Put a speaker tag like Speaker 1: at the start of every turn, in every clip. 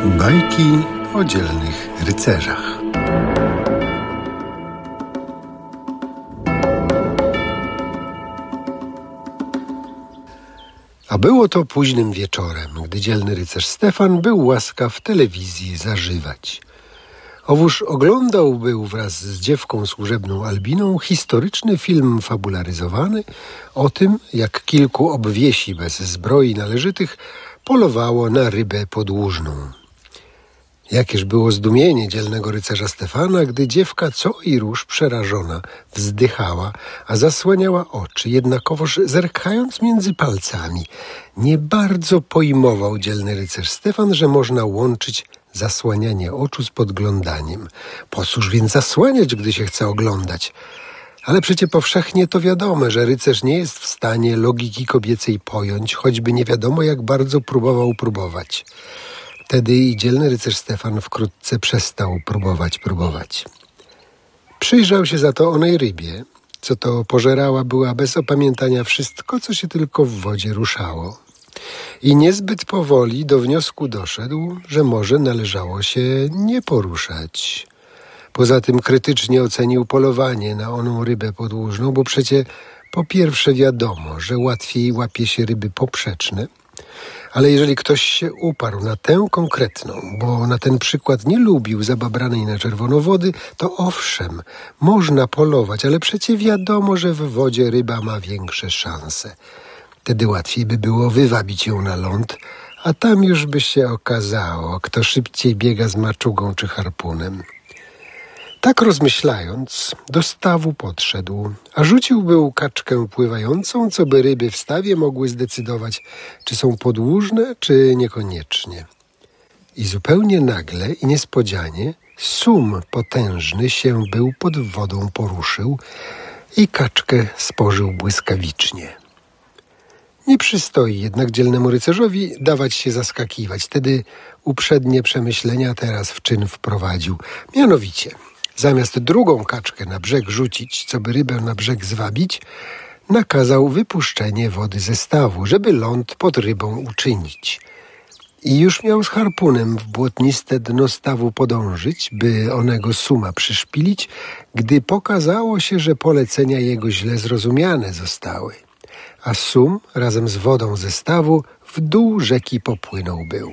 Speaker 1: Bajki o dzielnych rycerzach. A było to późnym wieczorem, gdy dzielny rycerz Stefan był łaskaw telewizji zażywać. Owóż oglądał był wraz z dziewką służebną Albiną historyczny film fabularyzowany o tym, jak kilku obwiesi bez zbroi należytych polowało na rybę podłużną. Jakież było zdumienie dzielnego rycerza Stefana, gdy dziewka co i róż przerażona wzdychała, a zasłaniała oczy, jednakowoż zerkając między palcami. Nie bardzo pojmował dzielny rycerz Stefan, że można łączyć zasłanianie oczu z podglądaniem. Po cóż więc zasłaniać, gdy się chce oglądać? Ale przecie powszechnie to wiadome, że rycerz nie jest w stanie logiki kobiecej pojąć, choćby nie wiadomo jak bardzo próbować. Wtedy i dzielny rycerz Stefan wkrótce przestał próbować. Przyjrzał się za to onej rybie, co to pożerała była bez opamiętania wszystko, co się tylko w wodzie ruszało. I niezbyt powoli do wniosku doszedł, że może należało się nie poruszać. Poza tym krytycznie ocenił polowanie na oną rybę podłużną, bo przecie po pierwsze wiadomo, że łatwiej łapie się ryby poprzeczne, ale jeżeli ktoś się uparł na tę konkretną, bo na ten przykład nie lubił zababranej na czerwono wody, to owszem, można polować, ale przecie wiadomo, że w wodzie ryba ma większe szanse. Wtedy łatwiej by było wywabić ją na ląd, a tam już by się okazało, kto szybciej biega z maczugą czy harpunem. Tak rozmyślając, do stawu podszedł, a rzucił był kaczkę pływającą, co by ryby w stawie mogły zdecydować, czy są podłużne, czy niekoniecznie. I zupełnie nagle i niespodzianie sum potężny się był pod wodą poruszył i kaczkę spożył błyskawicznie. Nie przystoi jednak dzielnemu rycerzowi dawać się zaskakiwać. Wtedy uprzednie przemyślenia teraz w czyn wprowadził. Mianowicie, zamiast drugą kaczkę na brzeg rzucić, co by rybę na brzeg zwabić, nakazał wypuszczenie wody ze stawu, żeby ląd pod rybą uczynić. I już miał z harpunem w błotniste dno stawu podążyć, by onego suma przyszpilić, gdy pokazało się, że polecenia jego źle zrozumiane zostały. A sum razem z wodą ze stawu w dół rzeki popłynął był.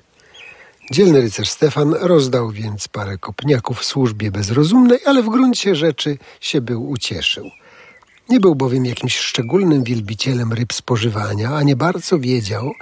Speaker 1: Dzielny rycerz Stefan rozdał więc parę kopniaków służbie bezrozumnej, ale w gruncie rzeczy się był ucieszył. Nie był bowiem jakimś szczególnym wielbicielem ryb spożywania, a nie bardzo wiedział,